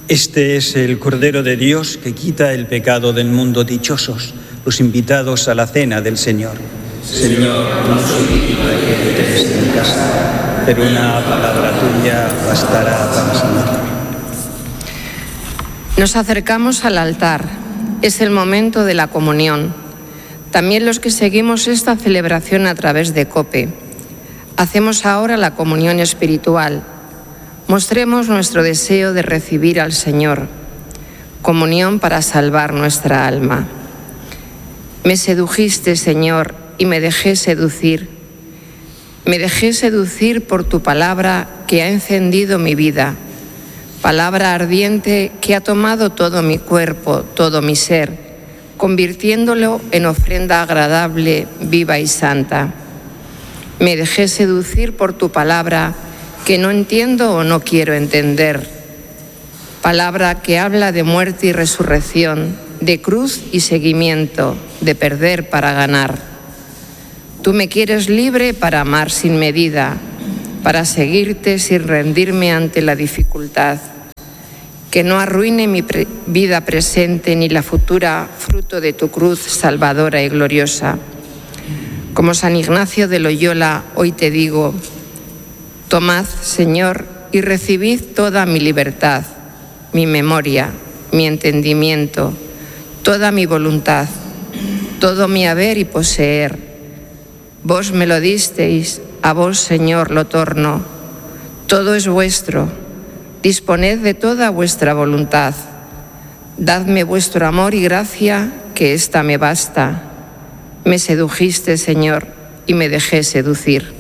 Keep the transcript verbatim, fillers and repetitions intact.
Este es el Cordero de Dios que quita el pecado del mundo. Dichosos los invitados a la cena del Señor. Señor, no soy digno de que entres en mi casa, pero una palabra tuya bastará para sanarme. Nos acercamos al altar. Es el momento de la comunión. También los que seguimos esta celebración a través de COPE. Hacemos ahora la comunión espiritual. Mostremos nuestro deseo de recibir al Señor. Comunión para salvar nuestra alma. Me sedujiste, Señor, y me dejé seducir. Me dejé seducir por tu palabra que ha encendido mi vida. Palabra ardiente que ha tomado todo mi cuerpo, todo mi ser, convirtiéndolo en ofrenda agradable, viva y santa. Me dejé seducir por tu palabra que no entiendo o no quiero entender. Palabra que habla de muerte y resurrección, de cruz y seguimiento, de perder para ganar. Tú me quieres libre para amar sin medida, para seguirte sin rendirme ante la dificultad. Que no arruine mi pre- vida presente ni la futura, fruto de tu cruz salvadora y gloriosa. Como San Ignacio de Loyola, hoy te digo: tomad, Señor, y recibid toda mi libertad, mi memoria, mi entendimiento, toda mi voluntad, todo mi haber y poseer. Vos me lo disteis, a vos, Señor, lo torno. Todo es vuestro. Disponed de toda vuestra voluntad. Dadme vuestro amor y gracia, que ésta me basta. Me sedujiste, Señor, y me dejé seducir.